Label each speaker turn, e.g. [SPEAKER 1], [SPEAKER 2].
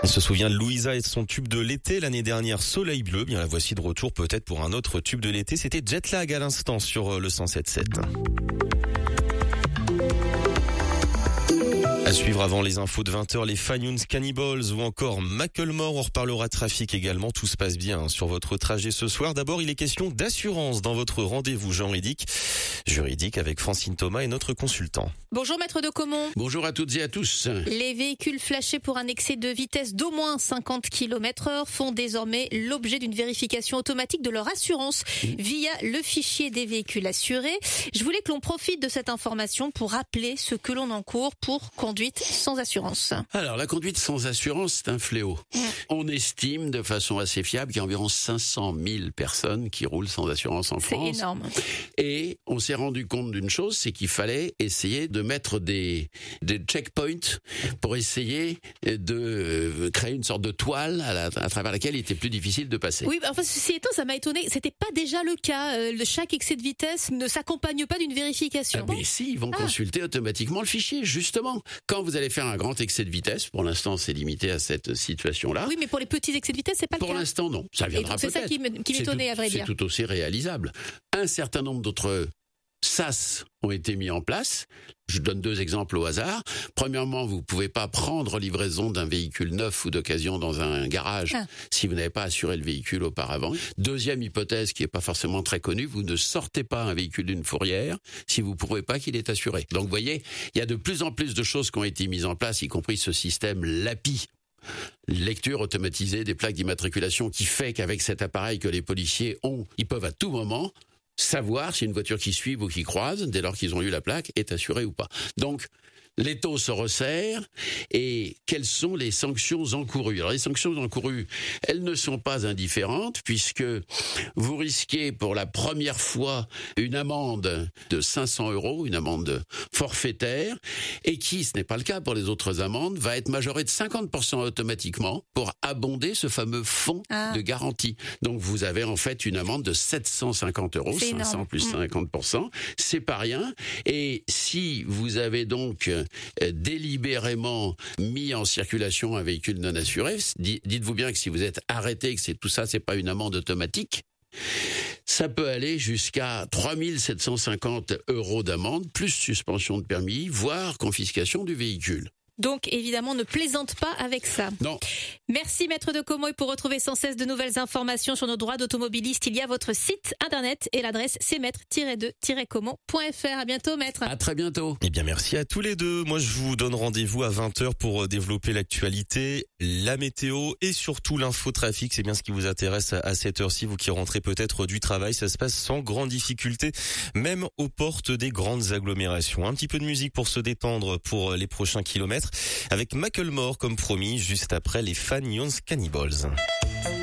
[SPEAKER 1] On se souvient de Louisa et de son tube de l'été l'année dernière, Soleil Bleu. Bien, la voici de retour peut-être pour un autre tube de l'été. C'était Jetlag à l'instant sur le 107.7. À suivre avant les infos de 20h, les Fanions Cannibals ou encore Macklemore. On reparlera trafic également. Tout se passe bien sur votre trajet ce soir. D'abord, il est question d'assurance dans votre rendez-vous juridique avec Francine Thomas et notre consultant.
[SPEAKER 2] Bonjour maître de Caumont.
[SPEAKER 3] Bonjour à toutes et à tous.
[SPEAKER 2] Les véhicules flashés pour un excès de vitesse d'au moins 50 km/h font désormais l'objet d'une vérification automatique de leur assurance via le fichier des véhicules assurés. Je voulais que l'on profite de cette information pour rappeler ce que l'on encourt pour conduite sans assurance.
[SPEAKER 3] Alors, la conduite sans assurance, c'est un fléau. On estime de façon assez fiable qu'il y a environ 500 000 personnes qui roulent sans assurance en France.
[SPEAKER 2] C'est énorme.
[SPEAKER 3] Et on s'est rendu compte d'une chose, c'est qu'il fallait essayer de mettre des checkpoints pour essayer de créer une sorte de toile à travers laquelle il était plus difficile de passer.
[SPEAKER 2] Oui, enfin, ceci étant, ça m'a étonné. C'était pas déjà le cas. Chaque excès de vitesse ne s'accompagne pas d'une vérification.
[SPEAKER 3] Mais si, ils vont consulter automatiquement le fichier, justement. Quand vous allez faire un grand excès de vitesse, pour l'instant, c'est limité à cette situation-là.
[SPEAKER 2] Oui, mais pour les petits excès de vitesse, c'est pas le cas.
[SPEAKER 3] Pour l'instant, non. Ça viendra peut-être.
[SPEAKER 2] C'est ça qui m'étonnait, à vrai dire.
[SPEAKER 3] C'est tout aussi réalisable. Un certain nombre d'autres SAS ont été mis en place. Je donne 2 exemples au hasard. Premièrement, vous pouvez pas prendre livraison d'un véhicule neuf ou d'occasion dans un garage si vous n'avez pas assuré le véhicule auparavant. Deuxième hypothèse qui est pas forcément très connue, vous ne sortez pas un véhicule d'une fourrière si vous prouvez pas qu'il est assuré. Donc vous voyez, il y a de plus en plus de choses qui ont été mises en place, y compris ce système LAPI. Lecture automatisée des plaques d'immatriculation qui fait qu'avec cet appareil que les policiers ont, ils peuvent à tout moment savoir si une voiture qui suit ou qui croise, dès lors qu'ils ont eu la plaque, est assurée ou pas. Donc, l'étau se resserre et quelles sont les sanctions encourues? Alors les sanctions encourues, elles ne sont pas indifférentes puisque vous risquez pour la première fois une amende de 500 €, une amende forfaitaire, et qui, ce n'est pas le cas pour les autres amendes, va être majorée de 50% automatiquement pour abonder ce fameux fonds de garantie. Donc vous avez en fait une amende de 750 €, 500 plus 50%, c'est pas rien. Et si vous avez donc délibérément mis en circulation un véhicule non assuré, dites-vous bien que si vous êtes arrêté, que c'est pas une amende automatique, ça peut aller jusqu'à 3 750 € d'amende, plus suspension de permis, voire confiscation du véhicule.
[SPEAKER 2] Donc, évidemment, ne plaisante pas avec ça.
[SPEAKER 3] Non.
[SPEAKER 2] Merci, maître de Caumont. Et pour retrouver sans cesse de nouvelles informations sur nos droits d'automobiliste, il y a votre site internet et l'adresse c'est maître-2-caumont.fr. À bientôt, maître.
[SPEAKER 3] À très bientôt.
[SPEAKER 1] Eh bien, merci à tous les deux. Moi, je vous donne rendez-vous à 20h pour développer l'actualité, la météo et surtout l'infotrafic. C'est bien ce qui vous intéresse à cette heure-ci, vous qui rentrez peut-être du travail. Ça se passe sans grande difficulté, même aux portes des grandes agglomérations. Un petit peu de musique pour se détendre pour les prochains kilomètres. Avec Macklemore comme promis, juste après les Fanions Cannibals.